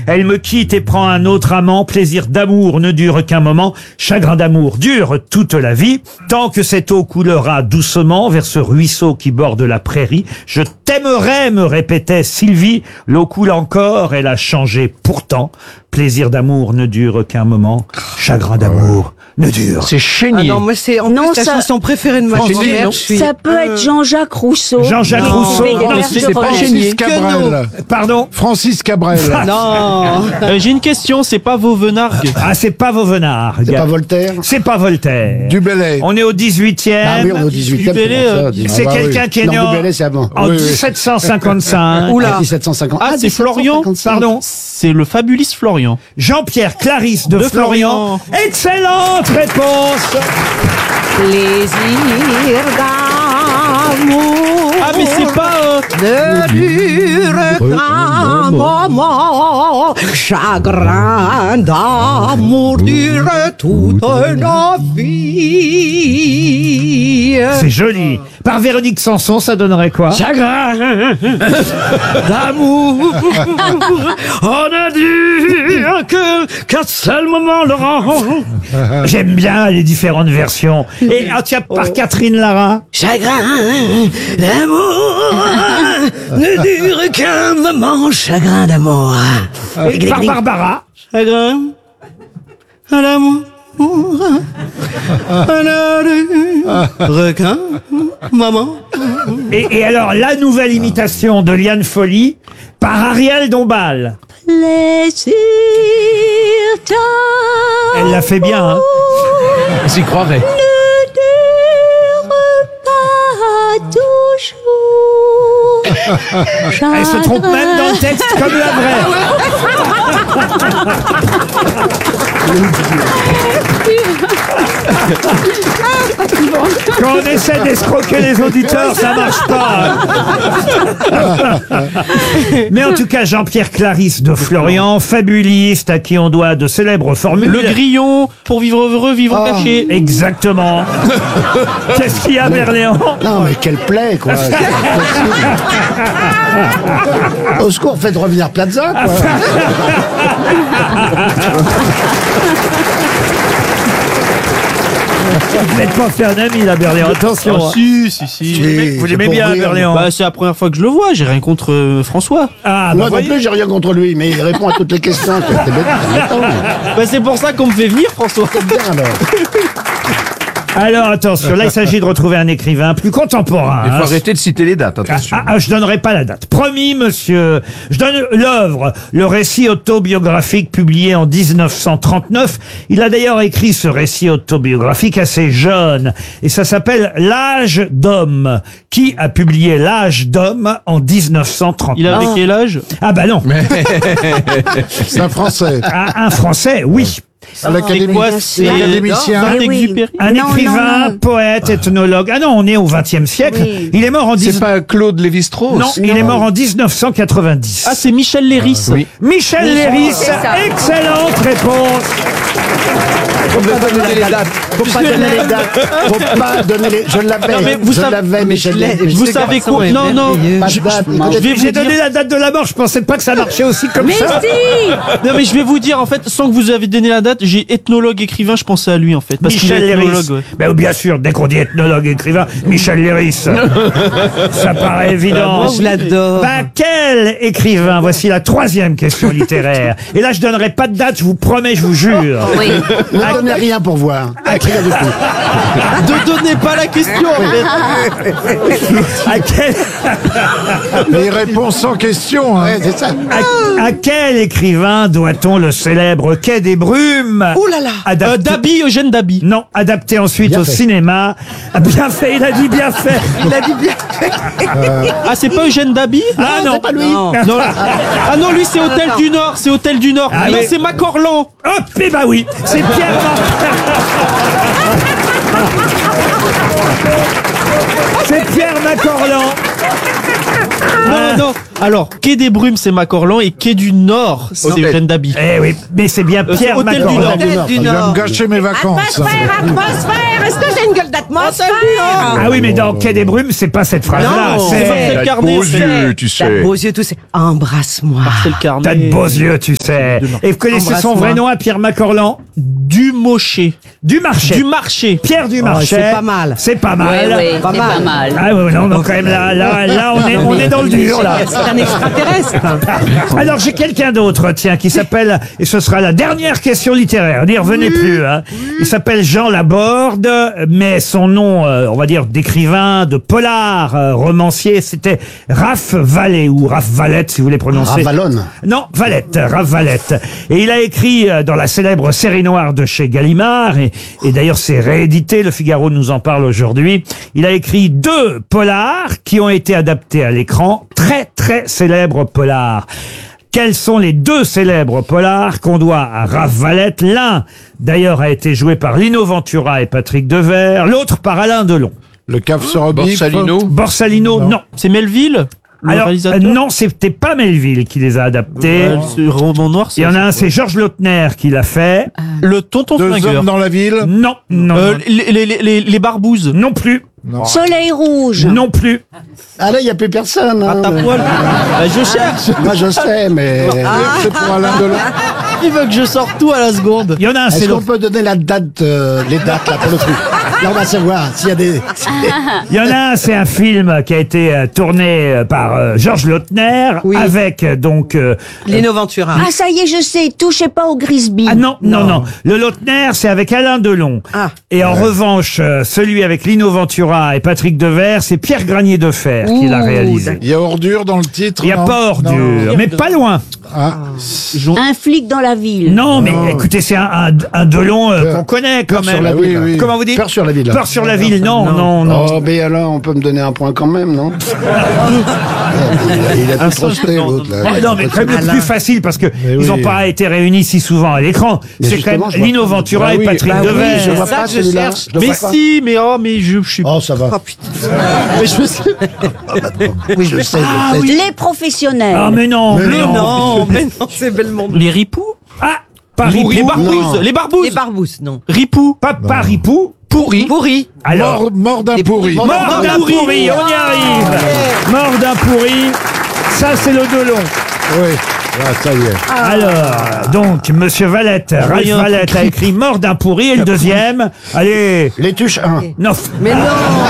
Elle me quitte et prend un autre amant. Plaisir d'amour ne dure qu'un moment. Chagrin d'amour dure toute la vie. Tant que cette eau coulera doucement vers ce ruisseau qui borde la prairie, je t'aimerais, me répétait Sylvie. L'eau coule encore, elle a changé pourtant. Plaisir d'amour ne dure qu'un moment. Chagrin d'amour ne dure. C'est Chénier. non, mais c'est en Non, plus la ça- chanson préférée de ma Chénier, grand-mère. non Ça peut être Jean-Jacques Rousseau. Jean-Jacques Mais Rousseau. il fait des Non, vers c'est de pas René. Chénier. Francis Cabrel. Pardon? Francis Cabrel. Non. J'ai une question, c'est pas Vauvenargues? Ah, c'est pas Vauvenard. C'est pas Voltaire? C'est pas Voltaire. Du Bellay. On est au 18e. Ah oui, on est au 18e. Bellay, C'est quelqu'un qui est né Non, en, du Bellay, c'est avant. en Oui, oui. 1755. Oula. 1750. Ah, c'est Florian. 1755. Pardon. C'est le fabulis Florian. Jean-Pierre Clarisse de Florian. Excellente réponse. Plaisir d'amour Ah mais c'est pas... ne dure qu'un moment. Chagrin d'amour dure toute une vie. C'est joli. Par Véronique Sanson, ça donnerait quoi? Chagrin d'amour, on ne dure qu'un seul moment, Laurent. J'aime bien les différentes versions. Et ah, tiens, par Catherine Lara. Chagrin d'amour ne dure qu'un moment. Chagrin d'amour. Par Barbara. Chagrin d'amour ne dure qu'un moment. Et alors, la nouvelle imitation de Liane Folly par Ariel Dombal. Plaisir d'amour Elle l'a fait bien, hein. On s'y croirait. ne dure pas toujours. Elle se trompe même dans le texte comme la vraie. Quand on essaie d'escroquer les auditeurs, ça marche pas. Mais en tout cas, Jean-Pierre Clarisse de Florian, fabuliste, à qui on doit de célèbres formules. Le grillon, pour vivre heureux, vivre caché. Exactement. Qu'est-ce qu'il y a, Berléand? Non, mais quelle plaie, quoi. C'est pas possible. Au secours, faites revenir Plaza, quoi. Vous n'êtes pas fait un ami, là, Berléand. Attention. Ah, si. Vous l'aimez bien, Berléand? Bah c'est la première fois que je le vois, j'ai rien contre François. Ah, bah Moi non voyez. plus, j'ai rien contre lui, mais il répond à toutes les questions. C'est bête, c'est embêtant. Bah c'est pour ça qu'on me fait venir François. C'est bien, alors. Alors, attention, là, il s'agit de retrouver un écrivain plus contemporain. Il faut hein. arrêter de citer les dates, attention. Je donnerai pas la date. Promis, monsieur. Je donne l'œuvre, le récit autobiographique publié en 1939. Il a d'ailleurs écrit ce récit autobiographique assez jeune. Et ça s'appelle L'âge d'homme. Qui a publié L'âge d'homme en 1939? Il avait quel âge? Ah bah non. C'est un Français. Un Français, oui. À l'Académie. quoi, c'est- L'académicien. Non, Eh oui. Saint-Exupéry. Un Non, écrivain, non. poète, ethnologue. Ah non, on est au XXe siècle. Oui. Il est mort en C'est pas Claude Lévi-Strauss? Non, il est mort en 1990. Ah c'est Michel Léris. Oui. Michel Léris, c'est ça. excellente réponse. On va pas donner les dates. Faut pas donner les dates. Faut pas donner les... Je Non, mais l'avais. vous Je savez- l'avais, Michel. Vous savez quoi? Non, non. Pas de date. Je vais vous J'ai dire. donné la date de la mort, je pensais pas que ça marchait aussi comme Mais ça. si. Non mais je vais vous dire en fait, sans que vous avez donné la date, j'ai ethnologue écrivain, je pensais à lui en fait. Parce qu'il est Michel Léris. ethnologue, ouais. Ben, bien sûr, dès qu'on dit ethnologue écrivain, Michel Léris. Ça paraît évident. Moi, je l'adore. Ben, quel écrivain? Voici la troisième question littéraire. Et là, je donnerai pas de date, je vous promets, je vous jure. Oui. Ne donnez rien pour voir. Rien du tout. Ne donnez pas la question en fait. À quel, Mais il répond sans question. Hein. Ouais, c'est ça. à quel écrivain doit-on le célèbre Quai des Brumes? Ouh là là. Adapté- Dabi, Eugène Dabi. Non, adapté ensuite Bien au fait. cinéma. Ah, bien fait, il a dit bien fait. Il a dit bien. Ah c'est pas Eugène Dabi? Ah non, C'est pas lui. Non. Non, ah non, lui c'est Hôtel du Nord, c'est Hôtel du Nord. Ah, non, mais- c'est Macorlan. Hop, eh ben oui, c'est Pierre Mar- C'est Pierre Macorlan. Non. Alors, Quai des Brumes, c'est Macorlan et Quai du Nord, c'est Hôtel. Eugène Dabi. Eh oui, mais c'est bien Pierre Hôtel du Macorlan. Nord. Du Il va Nord. me gâcher mes vacances. Atmosphère. Est-ce que j'ai une gueule d'atmosphère? Ah oui, mais dans Quai des Brumes, c'est pas cette phrase-là. Non, C'est C'est Marcel Carnet. Beaux yeux, tu T'as de sais. beaux yeux, tout c'est. Embrasse-moi. Marcel Carnet. t'as de beaux yeux, tu sais. Et vous connaissez son Embrasse-moi. vrai nom à Pierre Macorlan? Dumarché. Dumarché. Dumarché. Pierre Dumarché. c'est pas mal. C'est pas mal. c'est pas mal. Ah oui, non, donc quand même là, on est dans le dur, là. C'est un extraterrestre. Alors j'ai quelqu'un d'autre, tiens, qui s'appelle, et ce sera la dernière question littéraire, n'y revenez plus, hein. Il s'appelle Jean Laborde, mais son nom, on va dire d'écrivain, de polar, romancier, c'était Raph Vallée, ou Raph Valette, si vous voulez prononcer. Ravalonne. Non, Valette, Raph Valette. Et il a écrit dans la célèbre série noire de chez Gallimard, et d'ailleurs c'est réédité, Le Figaro nous en parle aujourd'hui. Il a écrit 2 polars qui ont été adaptés à l'écran, très très célèbres polars. Quels sont les 2 célèbres polars qu'on doit à Raph Valette? L'un, d'ailleurs, a été joué par Lino Ventura et Patrick Devers, l'autre par Alain Delon. Le cave se rebiffe. Borsalino. Borsalino, non. C'est Melville, le Alors, réalisateur. non, c'était pas Melville qui les a adaptés. Ce roman noir, Il y en a un, c'est Georges Lautner qui l'a fait. Le tonton 2 flingueur. hommes dans la ville. Non, non, Les barbouzes. non plus, Soleil rouge. non plus. Ah là, il n'y a plus personne. À Hein, ta mais- poil. Je cherche. Moi, je sais, mais... C'est pour Alain Delon. Il veut que je sorte tout à la seconde. Il y en a un, c'est Est-ce qu'on l'autre. peut donner la date, les dates, là, pour le truc? Là, on va savoir s'il y a des... Il y en a un, c'est un film qui a été tourné par Georges Lautner Oui. avec donc. Lino Ventura. Ah, ça y est, je sais, touchez pas au Grisby. Ah non, non. Le Lautner, c'est avec Alain Delon. Ah. Et en revanche, celui avec Lino Ventura et Patrick Devers, c'est Pierre Granier de Fer qui l'a réalisé. Il y a ordure dans le titre. Il n'y a non pas ordure, Non. mais pas loin. Ah, Un flic dans la ville. Non, mais écoutez, c'est un Delon qu'on connaît quand Peur sur même. la oui, ville. oui. Comment vous dites Peur sur la ville. Peur sur la ville, non. Oh, mais alors, on peut me donner un point quand même, non? il a tout trusté, l'autre, là. Ah non, mais quand même le plus facile parce que ils n'ont pas été réunis si souvent à l'écran. Mais C'est quand même justement, je vois Lino pas. Ventura Bah et oui, Patrick bah oui, Devers. je vois ça pas que je celui-là. cherche. Je le Mais vois pas. si, mais je suis. Oh, ça va. Oh putain. Mais je sais. Oui, je sais, je sais. Les professionnels. Ah mais non, mais non. Non, mais non, c'est Belmondo. Les ripoux. Ah, pas Les Ripou. barbouzes. Les barbouzes. Les barbousses, non. Ripoux. Pas Ripou. Pourri. Pourri. Alors, mort d'un pourri. mort d'un pourri, on y arrive. Mort d'un pourri. Ça, c'est le Delon. Oui, là, ça y est. Alors, donc, Monsieur Valette, Ralph Rien Valette a écrit Mort d'un pourri et le deuxième, allez, Les tuches 1. non, Mais non.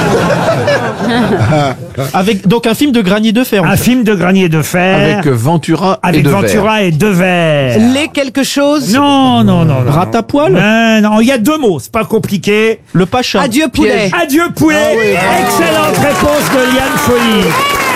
Avec donc un film de Granier de Fer. en un fait. film de Granier de Fer Avec Ventura et avec Devers. Ventura et Devers. Les quelque chose. Non. Rat à poil. Non, il y a 2 mots, c'est pas compliqué. Le Pacha. Adieu poulet. Adieu poulet. Excellente réponse de Liane Folly.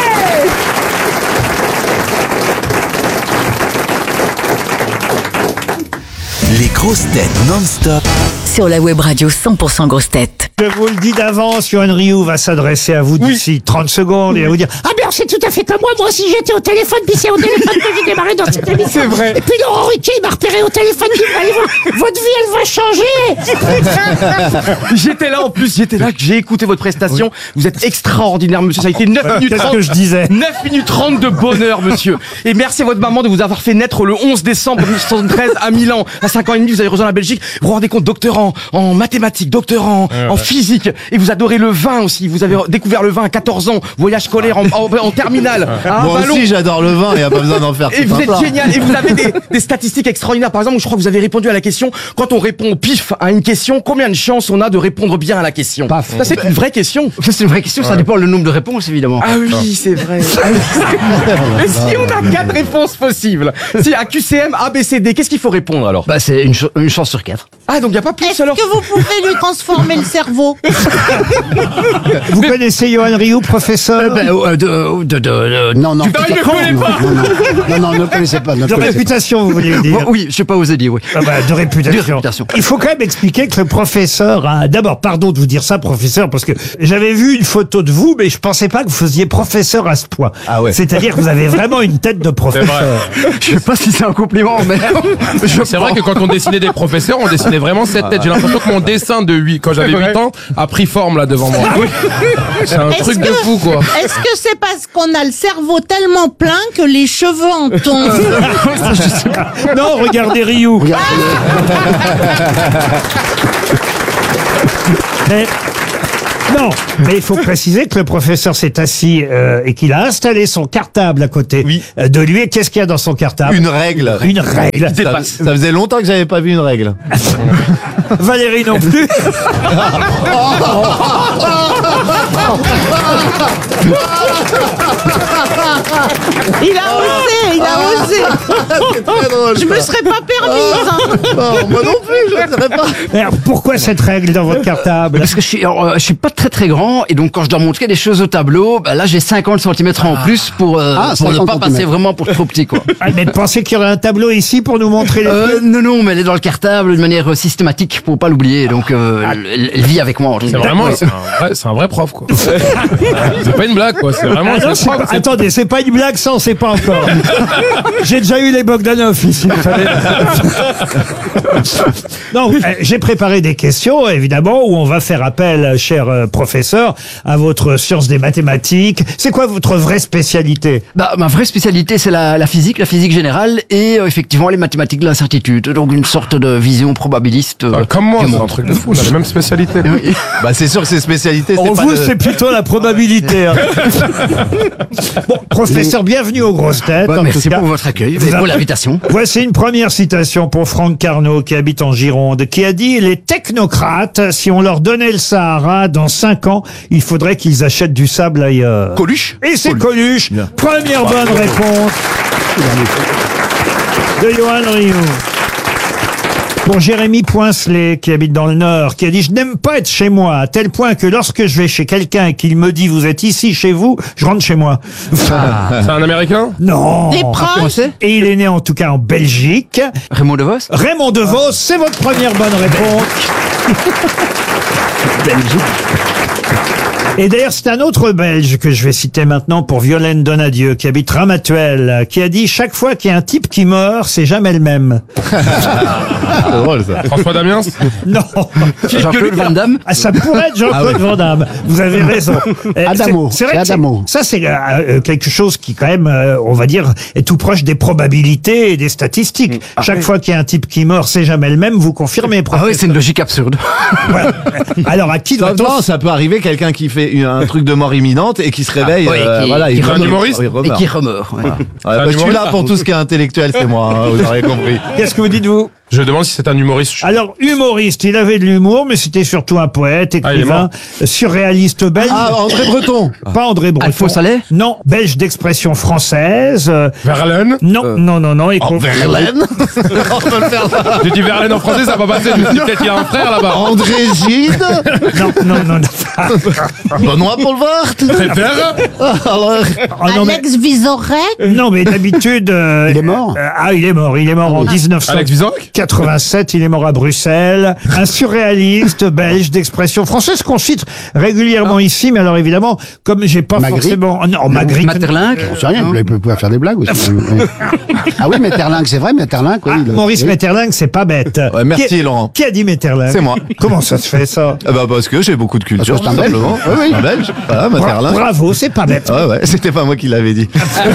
Les grosses têtes non-stop Sur la web radio 100% grosses têtes. Je vous le dis d'avance, Yoann Rioux va s'adresser à vous d'ici 30 secondes et va vous dire « Ah bien, c'est tout à fait comme moi aussi j'étais au téléphone, puis c'est au téléphone que j'ai démarré dans cette émission. C'est vrai. Et puis Laurent Ruquier, il m'a repéré au téléphone, il m'a dit « Votre vie, elle va changer !» J'étais là en plus, j'ai écouté votre prestation. Vous êtes extraordinaire, monsieur. Ça a été 9 minutes Qu'est-ce 30. que je disais 9 minutes 30 de bonheur, monsieur. Et merci à votre maman de vous avoir fait naître le 11 décembre 1973 à Milan. À 5 ans et demi, vous avez rejoint la Belgique. Vous vous rendez compte, docteur en mathématiques, docteur en physique. Et vous adorez le vin aussi. Vous avez découvert le vin à 14 ans. Voyage scolaire en terminale. À Moi Ballon. aussi, j'adore le vin et y a pas besoin d'en faire Et tout vous un êtes plat. génial. Et vous avez des statistiques extraordinaires. Par exemple, je crois que vous avez répondu à la question. Quand on répond au pif à une question, combien de chances on a de répondre bien à la question? Paf. Ça, c'est une vraie question. C'est une vraie question, ça dépend le nombre de réponses, évidemment. Ah oui, c'est vrai. Mais si on a 4 réponses possibles, si à QCM, A, B, C, D, qu'est-ce qu'il faut répondre alors? Bah, c'est une chance sur 4. Ah, donc il n'y a pas plus Est-ce alors? que vous pouvez lui transformer le cerveau? Vous connaissez Yoann Rioux, professeur Non, non. Tu parles, je connais pas. Non, ne connaissez pas. Ne de connaissez réputation, vous voulez dire. Oui, je sais pas osé dire, oui. Ah bah, de réputation. De réputation. Il faut quand même expliquer que le professeur a... D'abord, pardon de vous dire ça, professeur, parce que j'avais vu une photo de vous, mais je pensais pas que vous faisiez professeur à ce point. Ah ouais. C'est-à-dire que vous avez vraiment une tête de professeur. Je sais pas si c'est un compliment, mais C'est vrai que quand on dessinait des professeurs, on dessinait vraiment cette tête. J'ai l'impression que mon dessin de 8, quand j'avais 8 ans, a pris forme là devant moi. C'est un truc de fou, quoi. Est-ce que c'est parce qu'on a le cerveau tellement plein que les cheveux en tombent? Non, regardez Ryu. Mais non, mais il faut préciser que le professeur s'est assis et qu'il a installé son cartable à côté de lui. Et qu'est-ce qu'il y a dans son cartable? Une règle. Une règle. Ça faisait longtemps que j'avais pas vu une règle. Valérie non plus. Il a osé, il a osé. C'est très drôle. Je me serais pas permise. Non, moi non plus, je ne serais pas. Alors, pourquoi cette règle dans votre cartable? Parce que je suis pas très grand et donc quand je dois montrer des choses au tableau, bah là j'ai 50 cm en plus pour ne pas passer vraiment pour trop petit, quoi. Ah, mais pensez qu'il y aurait un tableau ici pour nous montrer les Non, mais elle est dans le cartable de manière systématique pour pas l'oublier, donc elle vit avec moi. C'est vraiment, c'est un vrai prof, quoi. C'est pas une blague, quoi. C'est vraiment. Ah non, c'est prof, c'est- attendez, c'est pas une blague, ça on sait pas encore. J'ai déjà eu les Bogdanov ici. vous savez. Non, j'ai préparé des questions, évidemment, où on va faire appel, cher professeur, à votre science des mathématiques. C'est quoi votre vraie spécialité? Bah, ma vraie spécialité, c'est la physique générale et effectivement les mathématiques de l'incertitude. Donc une sorte de vision probabiliste. Comme moi, c'est un truc de fou. On a les mêmes spécialités. Bah, c'est sûr que c'est spécialité. Pour pas vous, de- c'est plutôt la probabilité. Hein. Bon, professeur, bienvenue aux grosses têtes. Bah, en merci tout cas. pour votre accueil Vous et pour avez- l'invitation. Voici une première citation pour Franck Carnot, qui habite en Gironde, qui a dit « Les technocrates, si on leur donnait le Sahara, dans 5 ans, il faudrait qu'ils achètent du sable ailleurs. » Coluche. Et c'est Coluche. Première bonne réponse de Johan Rioux. Pour Jérémy Poincelet, qui habite dans le Nord, qui a dit « Je n'aime pas être chez moi, à tel point que lorsque je vais chez quelqu'un et qu'il me dit « Vous êtes ici, chez vous », je rentre chez moi. C'est un Américain? Non. Des proches. Et il est né en tout cas en Belgique. Raymond DeVos. Raymond DeVos, c'est votre première bonne réponse. Et d'ailleurs, c'est un autre Belge que je vais citer maintenant pour Violaine Donadieu, qui habite Ramatuelle, qui a dit « Chaque fois qu'il y a un type qui meurt, c'est jamais le même. C'est drôle, ça. François Damiens? » Non. Jean-Claude Van Damme. Ah, ça pourrait être Jean-Claude Van Damme. Vous avez raison. Adamo. C'est vrai C'est que Adamo. ça, c'est quelque chose qui, quand même, on va dire, est tout proche des probabilités et des statistiques. Chaque fois qu'il y a un type qui meurt, c'est jamais le même. Vous confirmez, Ah oui, professeur? c'est une logique absurde. Voilà. Alors, à qui doit-on... Non, ça peut arriver, quelqu'un qui fait un truc de mort imminente et qui se réveille. oui, voilà, qui il est un remeurt. humoriste Il Et remeurt. qui remeurt. Ouais. Ouais, bah, je suis humoriste, là pour tout ce qui est intellectuel, c'est moi, hein, vous aurez compris. Qu'est-ce que vous dites, vous? Je demande si c'est un humoriste. Alors, humoriste, il avait de l'humour, mais c'était surtout un poète, il est écrivain, mort. surréaliste belge. Ah, André Breton. Pas André Breton. Alphonse Allais? Non, belge d'expression française. Verlaine? Non. Et Verlaine. On peut le faire. J'ai dit Verlaine en français, ça va pas passer. Je me suis dit, peut-être qu'il y a un frère là-bas. André Gide. Non. Benoît Poelvoort. Préfère? Alors, Oh, non, mais, Alex Vizorek. non, mais d'habitude... Il est mort il est mort. Il est mort en Alex Vizorek? 1987. Il est mort à Bruxelles. Un surréaliste belge d'expression française qu'on cite régulièrement ici. Mais alors, évidemment, comme j'ai pas Magritte. forcément... Non, Magritte... Maeterlinck. Je sais rien, vous pouvez faire des blagues aussi. Ah oui, Maeterlinck, c'est vrai, Maeterlinck, oui. Maurice Maeterlinck, c'est pas bête. Ouais, merci, Qui- Laurent. Qui a dit Maeterlinck? C'est moi. Comment ça se fait, ça? bah, parce que j'ai beaucoup de culture, Parce tout que c'est un Belge. simplement. Oui, oui. Un Belge. Voilà, Maeterlinck. Bravo, c'est pas bête. Ouais, c'était pas moi qui l'avais dit.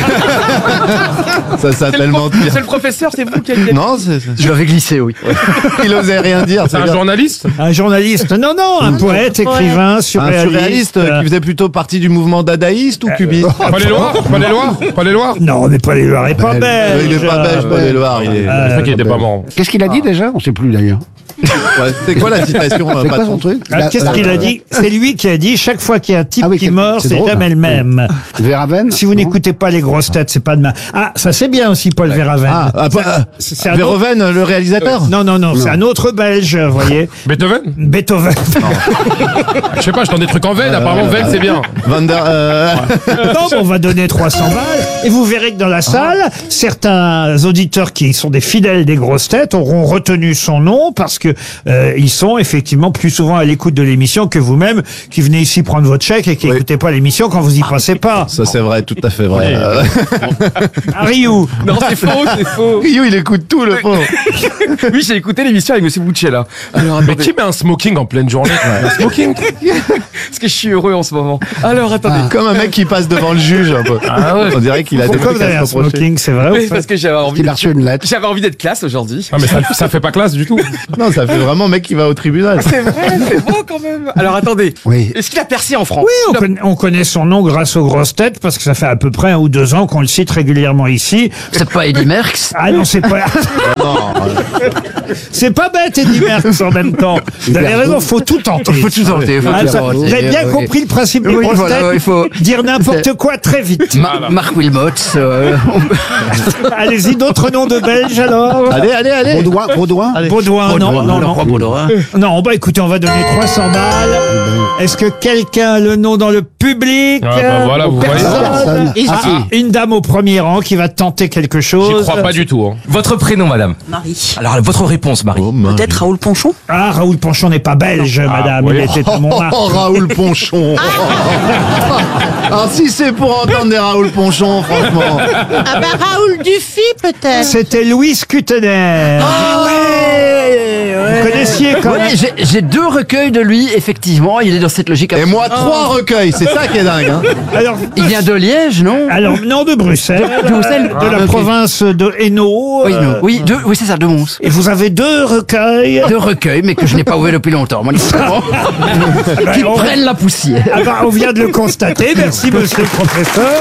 Ça s'appelle mentir. C'est le professeur, c'est vous qui avez dit. Non, Je l'avais glissé, oui. il osait rien dire. C'est un bien. journaliste? Un journaliste. Non, un poète, écrivain, Un surréaliste. surréaliste qui faisait plutôt partie du mouvement dadaïste ou cubiste. Paul-et-Loire? Non, mais Paul Éluard est pas belge. Il est pas belge, Paul Éluard. Il est... Je crois qu'il était pas mort. Qu'est-ce qu'il a dit déjà? On sait plus d'ailleurs. Ouais, c'est quoi la citation, C'est quoi patron son truc? Ah, qu'est-ce qu'il a dit? C'est lui qui a dit chaque fois qu'il y a un type Ah oui, qui c'est- meurt, c'est c'est drôle, jamais ça. le même. Verhaven? Si vous Non. n'écoutez pas les grosses têtes, c'est pas demain. Ah, ça c'est bien aussi, Paul Verhaven. C'est un autre- Verhoeven, le réalisateur. Non, c'est un autre Belge, vous voyez. Beethoven? Beethoven. Je sais pas, je tends des trucs en veine. Apparemment, veine, c'est bien. Van der, Non, mais on va donner 300 balles. Et vous verrez que dans la salle, certains auditeurs qui sont des fidèles des grosses têtes auront retenu son nom parce que ils sont effectivement plus souvent à l'écoute de l'émission que vous-même qui venez ici prendre votre chèque et qui n'écoutez pas l'émission quand vous y passez pas. Ça, c'est vrai, tout à fait vrai. Ryu. Non, c'est faux. Rio, il écoute tout, le pauvre. Oui, j'ai écouté l'émission avec Monsieur Boucella. Alors, Mais qui met un smoking en pleine journée? Un smoking? Parce que je suis heureux en ce moment. Alors, attendez. Comme un mec qui passe devant le juge un peu. Ah ouais. On dirait qu'il a des Pourquoi trucs vous avez à un se reprocher. smoking, c'est vrai? Oui, parce que j'avais envie. Il a reçu une lettre. J'avais envie d'être classe aujourd'hui. Ah, mais ça fait pas classe du tout. Non, ça fait vraiment mec qui va au tribunal. C'est vrai, c'est beau quand même. Alors attendez. Oui. Est-ce qu'il a percé en France? Oui, on connaît son nom grâce aux grosses têtes parce que ça fait à peu près 1 ou 2 ans qu'on le cite régulièrement ici. C'est pas Eddie Merckx? Ah non, c'est pas. C'est pas bête, Eddie Merckx en même temps. Vous avez raison, faut tout tenter. Faut tout tenter, faut Ah, tout ça, tenter. vous avez bien Oui. compris le principe des Oui, grosses voilà, têtes. il faut- Dire n'importe quoi très vite. Marc Wilmots. Allez-y, d'autres noms de Belges alors. Allez. Baudouin. Baudouin, non. Baudouin. Non, bah écoutez, on va donner 300 balles. Est-ce que quelqu'un a le nom dans le public? Ah, bah voilà, vous voyez. Personne. Une dame au premier rang qui va tenter quelque J'y chose. crois pas du tout. Hein. Votre prénom, madame. Marie. Alors, votre réponse, Marie. Peut-être Raoul Ponchon. Ah, Raoul Ponchon n'est pas belge, madame. oui. Il était à Montmartre. Oh, Raoul Ponchon. Alors si c'est pour entendre des Raoul Ponchon, franchement. Ah bah Raoul Dufy peut-être. C'était Louis Kutener. Vous connaissiez quand même. Oui, j'ai 2 recueils de lui, effectivement. Il est dans cette logique. Et moi 3 recueils, c'est ça qui est dingue. Hein. Alors, Il vient de Liège, non? alors, non, de Bruxelles. De Bruxelles. De la Ah, ok. province de Hainaut. Oui, non. Oui, c'est ça, de Mons. Et vous avez 2 recueils. 2 recueils, mais que je n'ai pas ouvert depuis longtemps, manifestement. Qui on- prennent la poussière. Ah bah, on vient de le constater. Merci, monsieur le professeur.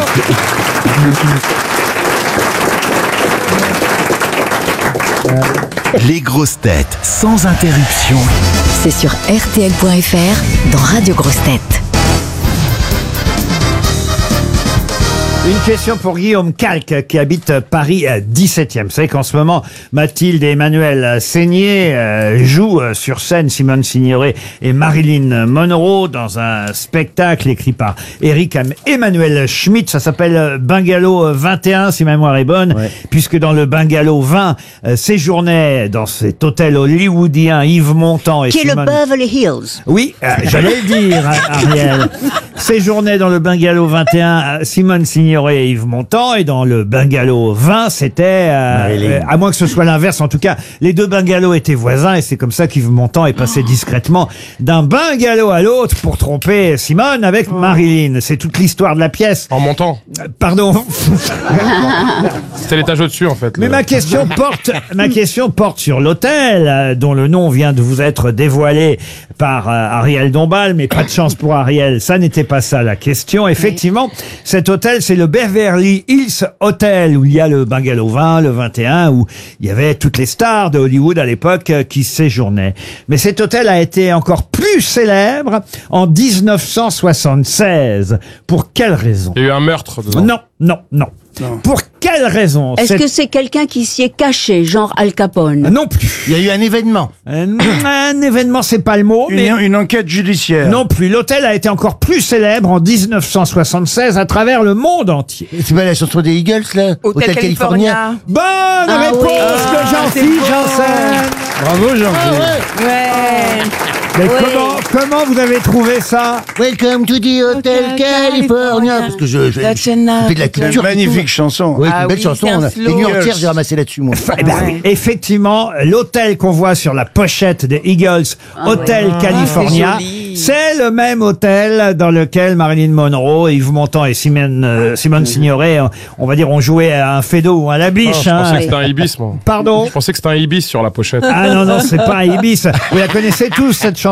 Les grosses têtes sans interruption. C'est sur RTL.fr dans Radio Grosses Têtes. Une question pour Guillaume Calque qui habite Paris 17e. Vous savez qu'en ce moment, Mathilde et Emmanuel Seigné jouent sur scène Simone Signoret et Marilyn Monroe dans un spectacle écrit par Eric Emmanuel Schmitt. Ça s'appelle Bungalow 21, si ma mémoire est bonne, puisque dans le Bungalow 20 séjournaient dans cet hôtel hollywoodien Yves Montand et Qui est le Simone... Beverly Hills. Oui, j'allais le dire, Ariel. Séjournaient dans le Bungalow 21 Simone Signoret et Yves Montand, et dans le Bungalow 20, c'était, à moins que ce soit l'inverse, en tout cas, les 2 bungalows étaient voisins, et c'est comme ça qu'Yves Montand est passé discrètement d'un bungalow à l'autre pour tromper Simone avec Marilyn. C'est toute l'histoire de la pièce. En montant. Pardon. C'était l'étage au-dessus, en fait. Mais ma question porte sur l'hôtel, dont le nom vient de vous être dévoilé par Ariel Dombal, mais pas de chance pour Ariel, ça n'était pas ça la question. Effectivement, cet hôtel, c'est le Beverly Hills Hotel, où il y a le Bungalow 20, le 21, où il y avait toutes les stars de Hollywood à l'époque qui séjournaient. Mais cet hôtel a été encore plus célèbre en 1976. Pour quelle raison? Il y a eu un meurtre dedans. Non. Pour quelle raison? Est-ce que c'est quelqu'un qui s'y est caché, genre Al Capone? Non plus. Il y a eu un événement. Un événement, c'est pas le mot, mais Une enquête judiciaire. non plus. L'hôtel a été encore plus célèbre en 1976 à travers le monde entier. C'est pas la chanson des Eagles là? Hôtel California. Bonne réponse de Jean-Philippe Janssen. Bravo, Jean-Philippe. Mais comment vous avez trouvé ça? Welcome to the Hotel California. Parce que je fais de la C'est culture. une magnifique chanson. Oui, c'est une belle chanson. Les nuits entières, j'ai ramassé là-dessus, moi. Eh ben oui, effectivement, l'hôtel qu'on voit sur la pochette des Eagles, Hôtel California, c'est le même hôtel dans lequel Marilyn Monroe, Yves Montand et Simone Signoret, on va dire, ont joué à un fédo ou à la biche. Je pensais que c'était un ibis, moi. Pardon? Je pensais que c'était un ibis sur la pochette. Ah non, c'est pas un ibis. Vous la connaissez tous, cette chanson.